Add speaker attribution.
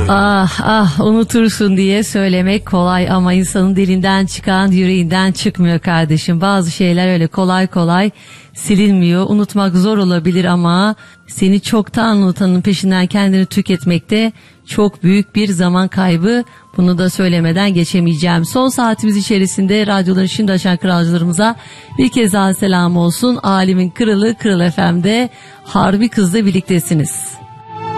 Speaker 1: Ah ah, unutursun diye söylemek kolay ama insanın dilinden çıkan yüreğinden çıkmıyor kardeşim. Bazı şeyler öyle kolay kolay silinmiyor. Unutmak zor olabilir ama seni çoktan unutanın peşinden kendini tüketmekte çok büyük bir zaman kaybı. Bunu da söylemeden geçemeyeceğim. Son saatimiz içerisinde radyoları şimdi açan kralcılarımıza bir kez daha selam olsun. Alemin kralı Kral FM'de Harbi Kız'la birliktesiniz.